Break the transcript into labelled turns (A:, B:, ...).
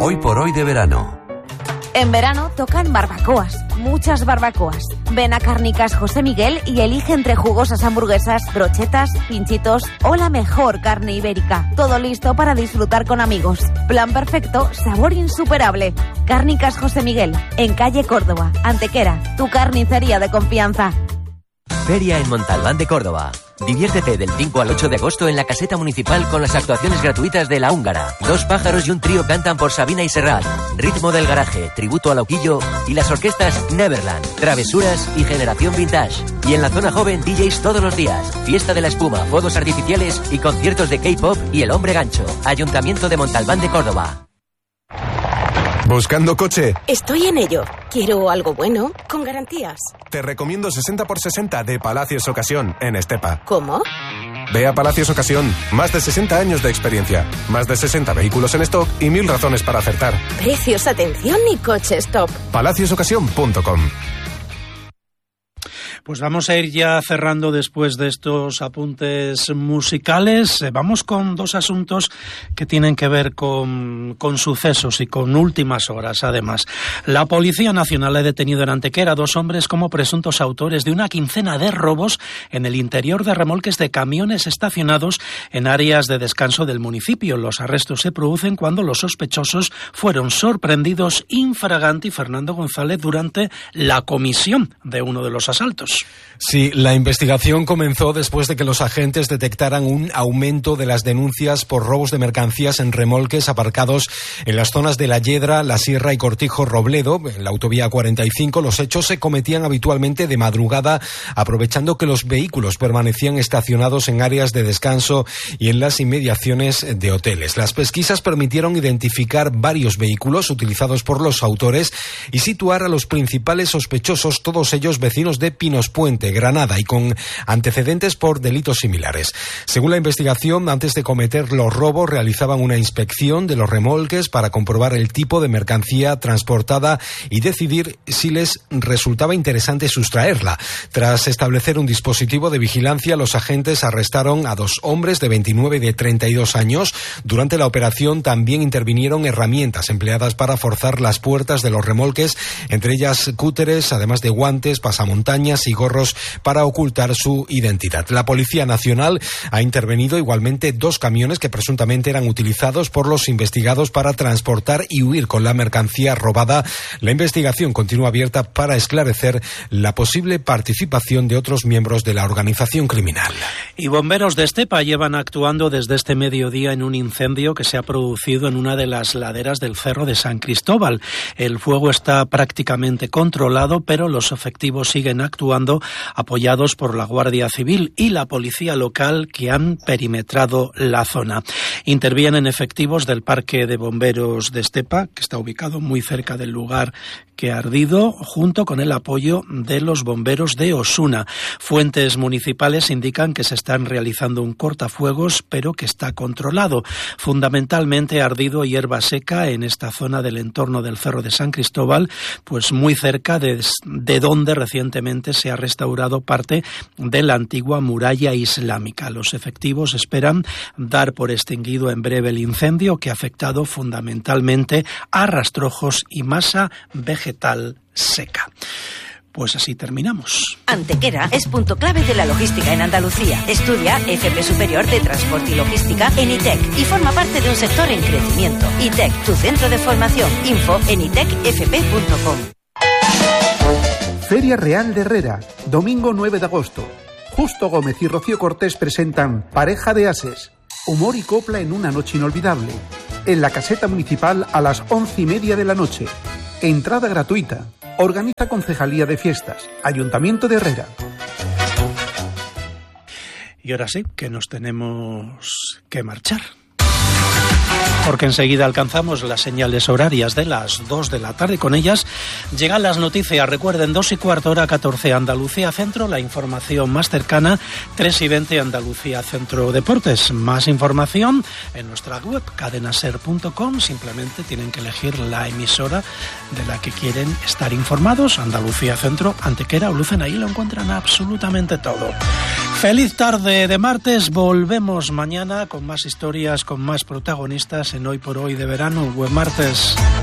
A: Hoy por hoy de verano.
B: En verano tocan barbacoas, muchas barbacoas. Ven a Cárnicas José Miguel y elige entre jugosas hamburguesas, brochetas, pinchitos o la mejor carne ibérica. Todo listo para disfrutar con amigos. Plan perfecto, sabor insuperable. Cárnicas José Miguel, en calle Córdoba, Antequera, tu carnicería de confianza.
C: Feria en Montalbán de Córdoba. Diviértete del 5 al 8 de agosto en la caseta municipal con las actuaciones gratuitas de La Húngara. Dos pájaros y un trío cantan por Sabina y Serrat. Ritmo del Garaje, tributo a Lauquillo y las orquestas Neverland, Travesuras y Generación Vintage. Y en la zona joven, DJs todos los días. Fiesta de la espuma, fuegos artificiales y conciertos de K-pop y El Hombre Gancho. Ayuntamiento de Montalbán de Córdoba.
D: ¿Buscando coche?
E: Estoy en ello. Quiero algo bueno, con garantías.
D: Te recomiendo 60x60 de Palacios Ocasión, en Estepa.
E: ¿Cómo?
D: Ve a Palacios Ocasión. Más de 60 años de experiencia. Más de 60 vehículos en stock y 1000 razones para acertar.
E: Precios, atención y coches top.
D: palaciosocasión.com.
F: Pues vamos a ir ya cerrando después de estos apuntes musicales. Vamos con dos asuntos que tienen que ver con sucesos y con últimas horas. Además, la Policía Nacional ha detenido en Antequera a 2 hombres como presuntos autores de una quincena de robos en el interior de remolques de camiones estacionados en áreas de descanso del municipio. Los arrestos se producen cuando los sospechosos fueron sorprendidos in fraganti, Fernando González, durante la comisión de uno de los asaltos.
G: Sí, la investigación comenzó después de que los agentes detectaran un aumento de las denuncias por robos de mercancías en remolques aparcados en las zonas de La Yedra, La Sierra y Cortijo Robledo. En la autovía 45 los hechos se cometían habitualmente de madrugada, aprovechando que los vehículos permanecían estacionados en áreas de descanso y en las inmediaciones de hoteles. Las pesquisas permitieron identificar varios vehículos utilizados por los autores y situar a los principales sospechosos, todos ellos vecinos de Pinos Puente, Granada, y con antecedentes por delitos similares. Según la investigación, antes de cometer los robos realizaban una inspección de los remolques para comprobar el tipo de mercancía transportada y decidir si les resultaba interesante sustraerla. Tras establecer un dispositivo de vigilancia, los agentes arrestaron a 2 hombres de 29 y de 32 años. Durante la operación también intervinieron herramientas empleadas para forzar las puertas de los remolques, entre ellas cúteres, además de guantes, pasamontañas y gorros para ocultar su identidad. La Policía Nacional ha intervenido igualmente 2 camiones que presuntamente eran utilizados por los investigados para transportar y huir con la mercancía robada. La investigación continúa abierta para esclarecer la posible participación de otros miembros de la organización criminal.
F: Y bomberos de Estepa llevan actuando desde este mediodía en un incendio que se ha producido en una de las laderas del Cerro de San Cristóbal. El fuego está prácticamente controlado, pero los efectivos siguen actuando apoyados por la Guardia Civil y la policía local, que han perimetrado la zona. Intervienen efectivos del Parque de Bomberos de Estepa, que está ubicado muy cerca del lugar que ha ardido, junto con el apoyo de los bomberos de Osuna. Fuentes municipales indican que se están realizando un cortafuegos, pero que está controlado. Fundamentalmente ha ardido hierba seca en esta zona del entorno del Cerro de San Cristóbal, pues muy cerca de donde recientemente se ha restaurado parte de la antigua muralla islámica. Los efectivos esperan dar por extinguido en breve el incendio, que ha afectado fundamentalmente a rastrojos y masa vegetal seca. Pues así terminamos.
H: Antequera es punto clave de la logística en Andalucía. Estudia FP Superior de Transporte y Logística en ITEC y forma parte de un sector en crecimiento. ITEC, tu centro de formación. Info en itecfp.com.
I: Feria Real de Herrera, domingo 9 de agosto. Justo Gómez y Rocío Cortés presentan Pareja de Ases, humor y copla en una noche inolvidable. En la caseta municipal a las 11:30 de la noche. Entrada gratuita. Organiza Concejalía de Fiestas, Ayuntamiento de Herrera.
F: Y ahora sí, que nos tenemos que marchar, porque enseguida alcanzamos las señales horarias de las 2 de la tarde. Con ellas llegan las noticias. Recuerden, 2:15, hora 14, Andalucía Centro. La información más cercana, 3:20, Andalucía Centro Deportes. Más información en nuestra web, cadenaser.com. Simplemente tienen que elegir la emisora de la que quieren estar informados. Andalucía Centro, Antequera o Lucena. Ahí lo encuentran absolutamente todo. Feliz tarde de martes, volvemos mañana con más historias, con más protagonistas en Hoy por Hoy de verano. Buen martes.